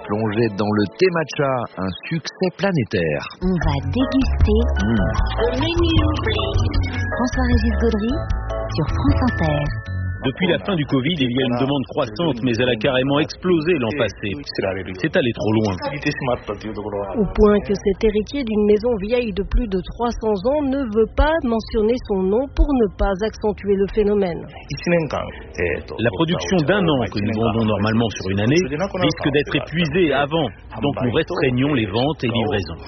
Plongez dans le thé matcha, un succès planétaire. On va déguster François-Régis Gaudry sur France Inter. Depuis la fin du Covid, il y a une demande croissante, mais elle a carrément explosé l'an passé. C'est allé trop loin. Au point que cet héritier d'une maison vieille de plus de 300 ans ne veut pas mentionner son nom pour ne pas accentuer le phénomène. La production d'un an que nous vendons normalement sur une année risque d'être épuisée avant, donc nous restreignons les ventes et livraisons.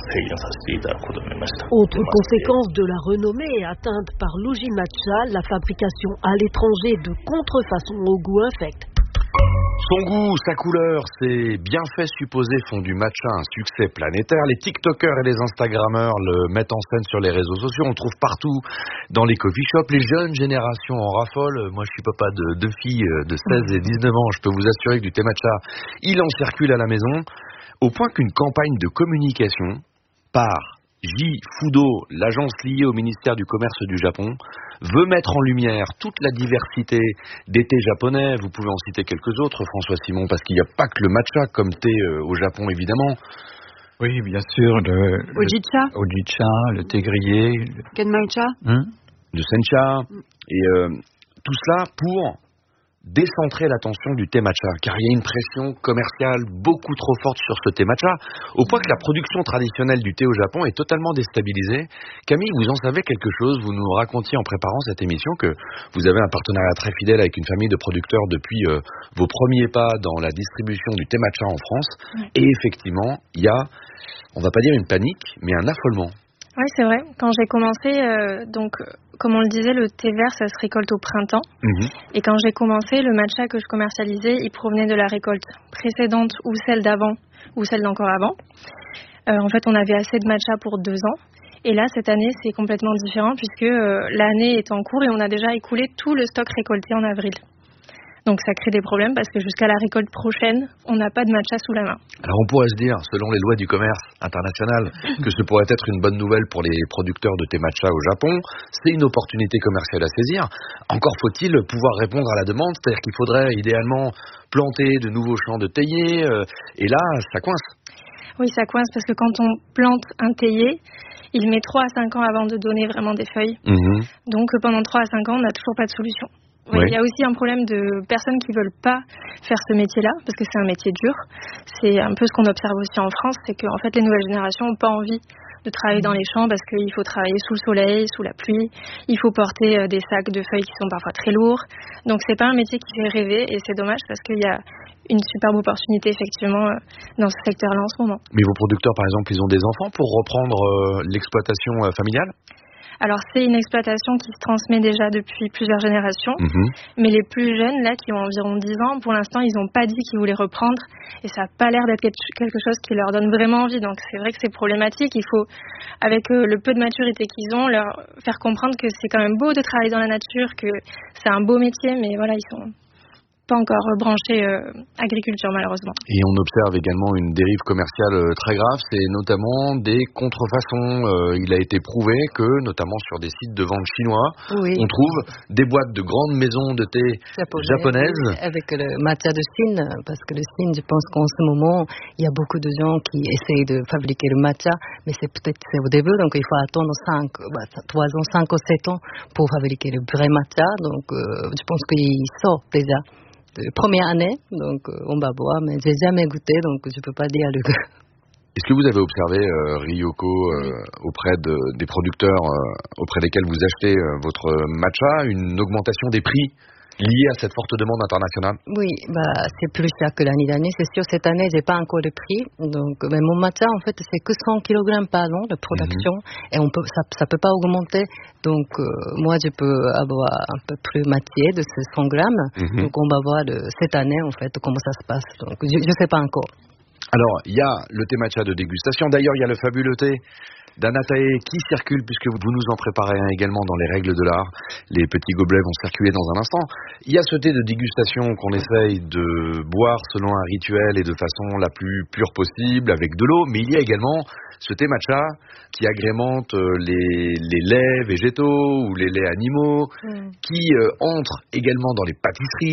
Autre conséquence de la renommée atteinte par l'Uji Matcha, la fabrication à l'étranger de contrefaçons au goût infect. Son goût, sa couleur, ses bienfaits supposés font du matcha un succès planétaire. Les TikTokers et les Instagrammeurs le mettent en scène sur les réseaux sociaux. On le trouve partout dans les coffee shops. Les jeunes générations en raffolent. Moi, je suis papa de deux filles de 16 et 19 ans. Je peux vous assurer que du thé matcha, il en circule à la maison. Au point qu'une campagne de communication par J-Fudo, l'agence liée au ministère du Commerce du Japon, veut mettre en lumière toute la diversité des thés japonais. Vous pouvez en citer quelques autres, François Simon, parce qu'il n'y a pas que le matcha comme thé au Japon, évidemment. Oui, bien sûr, Ojicha, le thé grillé, Kenmaicha, le sencha, et tout cela pour décentrer l'attention du thé matcha, car il y a une pression commerciale beaucoup trop forte sur ce thé matcha, au point que la production traditionnelle du thé au Japon est totalement déstabilisée. Camille, vous en savez quelque chose? Vous nous racontiez en préparant cette émission que vous avez un partenariat très fidèle avec une famille de producteurs depuis vos premiers pas dans la distribution du thé matcha en France, et effectivement, il y a, on va pas dire une panique, mais un affolement. Oui, c'est vrai. Quand j'ai commencé, comme on le disait, le thé vert, ça se récolte au printemps. Et quand j'ai commencé, le matcha que je commercialisais, il provenait de la récolte précédente ou celle d'avant ou celle d'encore avant. En fait, on avait assez de matcha pour 2 ans. Et là, cette année, c'est complètement différent puisque l'année est en cours et on a déjà écoulé tout le stock récolté en avril. Donc ça crée des problèmes parce que jusqu'à la récolte prochaine, on n'a pas de matcha sous la main. Alors on pourrait se dire, selon les lois du commerce international, que ce pourrait être une bonne nouvelle pour les producteurs de thé matcha au Japon. C'est une opportunité commerciale à saisir. Encore faut-il pouvoir répondre à la demande, c'est-à-dire qu'il faudrait idéalement planter de nouveaux champs de théiers, et là, ça coince. Oui, ça coince parce que quand on plante un théier, il met 3 à 5 ans avant de donner vraiment des feuilles. Donc pendant 3 à 5 ans, on n'a toujours pas de solution. Oui. Il y a aussi un problème de personnes qui veulent pas faire ce métier-là, parce que c'est un métier dur. C'est un peu ce qu'on observe aussi en France, c'est qu'en fait les nouvelles générations n'ont pas envie de travailler dans les champs parce qu'il faut travailler sous le soleil, sous la pluie, il faut porter des sacs de feuilles qui sont parfois très lourds. Donc c'est pas un métier qui fait rêver et c'est dommage parce qu'il y a une superbe opportunité effectivement dans ce secteur-là en ce moment. Mais vos producteurs par exemple, ils ont des enfants pour reprendre l'exploitation familiale ? Alors c'est une exploitation qui se transmet déjà depuis plusieurs générations, mais les plus jeunes, là, qui ont environ 10 ans, pour l'instant, ils n'ont pas dit qu'ils voulaient reprendre, et ça n'a pas l'air d'être quelque chose qui leur donne vraiment envie, donc c'est vrai que c'est problématique. Il faut, avec le peu de maturité qu'ils ont, leur faire comprendre que c'est quand même beau de travailler dans la nature, que c'est un beau métier, mais voilà, ils sont pas encore branchés agriculture malheureusement. Et on observe également une dérive commerciale très grave, c'est notamment des contrefaçons. Il a été prouvé que, notamment sur des sites de vente chinois, on trouve des boîtes de grandes maisons de thé japonaises. Avec le matcha de Chine, parce que le Chine, je pense qu'en ce moment, il y a beaucoup de gens qui essayent de fabriquer le matcha, mais c'est au début, donc il faut attendre 3 ans, 5 ou 7 ans pour fabriquer le vrai matcha. Donc je pense qu'il sort déjà. Première année, donc on va voir, mais j'ai jamais goûté, donc je peux pas dire le goût. Est-ce que vous avez observé, Ryoko, auprès des producteurs auprès desquels vous achetez votre matcha, une augmentation des prix liée à cette forte demande internationale? Oui, c'est plus cher que l'année dernière, c'est sûr. Cette année, j'ai pas encore le prix. Donc, mais mon matcha, en fait, c'est que 100 kg par an de production, et ça peut pas augmenter. Donc, moi, je peux avoir un peu plus moitié de ces 100 grammes. Donc, on va voir cette année, en fait, comment ça se passe. Donc, je sais pas encore. Alors, il y a le thé matcha de dégustation. D'ailleurs, il y a le fabuleux thé d'Anatae qui circule, puisque vous nous en préparez un également dans les règles de l'art. Les petits gobelets vont circuler dans un instant. Il y a ce thé de dégustation qu'on essaye de boire selon un rituel et de façon la plus pure possible, avec de l'eau, mais il y a également ce thé matcha qui agrémente les laits végétaux ou les laits animaux, qui entre également dans les pâtisseries.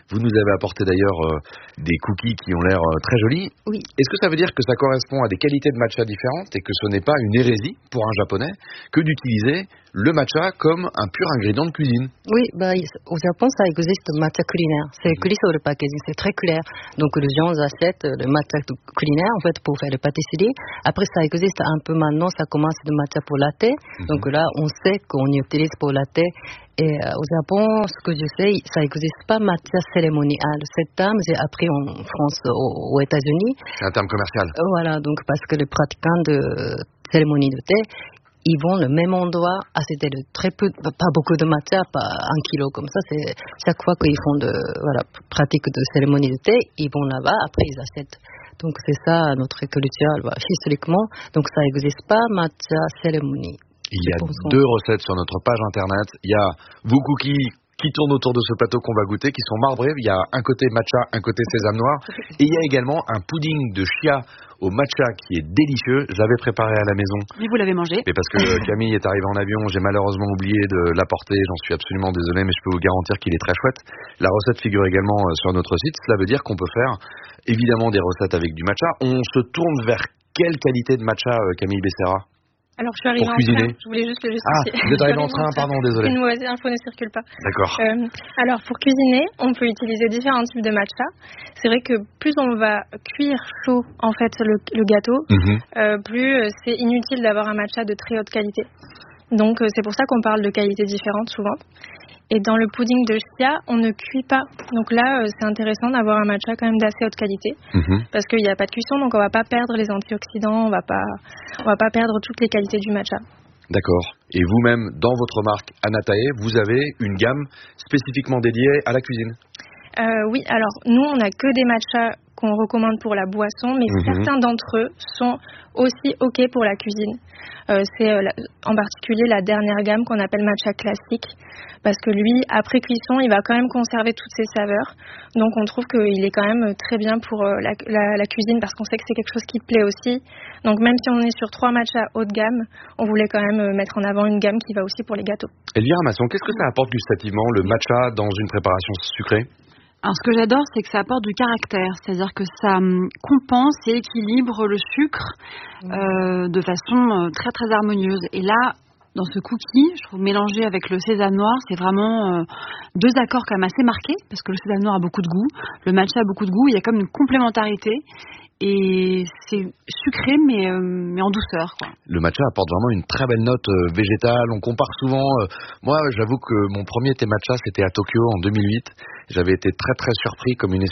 Vous nous avez apporté d'ailleurs des cookies qui ont l'air très jolis. Oui. Est-ce que ça veut dire que ça correspond à des qualités de matcha différentes et que ce n'est pas une hérésie pour un japonais que d'utiliser le matcha comme un pur ingrédient de cuisine? Oui, au Japon, ça existe le matcha culinaire. C'est écrit sur le packaging, c'est très clair. Donc les gens achètent le matcha culinaire en fait pour faire le pâtisserie. Après, ça existe un peu maintenant, ça commence le matcha pour latte. Donc là, on sait qu'on y utilise pour latte. Et au Japon, ce que je sais, ça n'existe pas matcha cérémonial. Cet terme, j'ai appris en France, aux États-Unis. C'est un terme commercial. Voilà, donc parce que les pratiquants de cérémonie de thé, ils vont le même endroit acheter très peu, pas beaucoup de matcha, pas 1 kilo comme ça. C'est chaque fois qu'ils font pratique de cérémonie de thé, ils vont là-bas, après ils achètent. Donc c'est ça notre culture, historiquement. Donc ça n'existe pas matcha cérémonie. Il y a 2 recettes sur notre page internet. Il y a vos cookies qui tournent autour de ce plateau qu'on va goûter, qui sont marbrés. Il y a un côté matcha, un côté sésame noir. Et il y a également un pudding de chia au matcha qui est délicieux. Je l'avais préparé à la maison. Et vous l'avez mangé? Et parce que Camille est arrivée en avion, j'ai malheureusement oublié de l'apporter. J'en suis absolument désolé, mais je peux vous garantir qu'il est très chouette. La recette figure également sur notre site. Cela veut dire qu'on peut faire évidemment des recettes avec du matcha. On se tourne vers quelle qualité de matcha, Camille Becerra? Alors, je suis arrivée en train. Je voulais juste le justifier. Ah, vous êtes arrivée en train, pardon, désolé. Une mauvaise info ne circule pas. D'accord. Alors, pour cuisiner, on peut utiliser différents types de matcha. C'est vrai que plus on va cuire chaud, en fait, le gâteau, plus c'est inutile d'avoir un matcha de très haute qualité. Donc, c'est pour ça qu'on parle de qualités différentes souvent. Et dans le pudding de chia, on ne cuit pas. Donc là, c'est intéressant d'avoir un matcha quand même d'assez haute qualité. Parce qu'il n'y a pas de cuisson, donc on ne va pas perdre les antioxydants, on va pas perdre toutes les qualités du matcha. D'accord. Et vous-même, dans votre marque Anatae, vous avez une gamme spécifiquement dédiée à la cuisine? Oui, alors nous, on n'a que des matchas qu'on recommande pour la boisson, mais certains d'entre eux sont aussi OK pour la cuisine. C'est en particulier la dernière gamme qu'on appelle matcha classique, parce que lui, après cuisson, il va quand même conserver toutes ses saveurs. Donc on trouve qu'il est quand même très bien pour la cuisine, parce qu'on sait que c'est quelque chose qui plaît aussi. Donc même si on est sur 3 matchas haut de gamme, on voulait quand même mettre en avant une gamme qui va aussi pour les gâteaux. Elvira Masson, qu'est-ce que ça apporte gustativement, le matcha, dans une préparation sucrée? Alors, ce que j'adore, c'est que ça apporte du caractère, c'est-à-dire que ça compense et équilibre le sucre de façon très très harmonieuse. Et là, dans ce cookie, je trouve mélangé avec le sésame noir, c'est vraiment 2 accords quand même assez marqués, parce que le sésame noir a beaucoup de goût, le matcha a beaucoup de goût, il y a comme une complémentarité. Et c'est sucré mais en douceur, quoi. Le matcha apporte vraiment une très belle note végétale. On compare souvent. Moi, j'avoue que mon premier thé matcha, c'était à Tokyo en 2008. J'avais été très très surpris, comme une